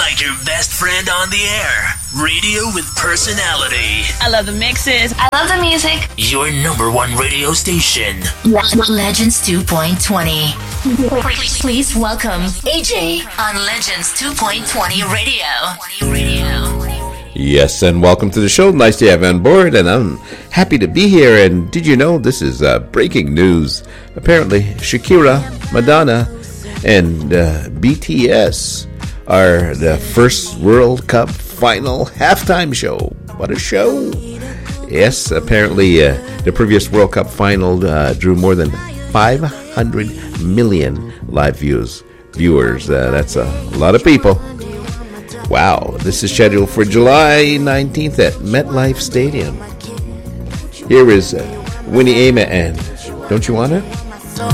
like your best friend on the air. Radio with personality. I love the mixes. I love the music. Your number one radio station. Legends 2.20. Please welcome AJ on Legends 2.20 Radio. Yes, and welcome to the show. Nice to have you on board, and I'm happy to be here. And did you know this is breaking news? Apparently, Shakira, Madonna, and BTS are the first World Cup final halftime show. What a show! Yes, apparently the previous World Cup final drew more than 500 million live viewers. That's a lot of people. Wow, this is scheduled for July 19th at MetLife Stadium. Here is Winnie Ema and Don't You Want It?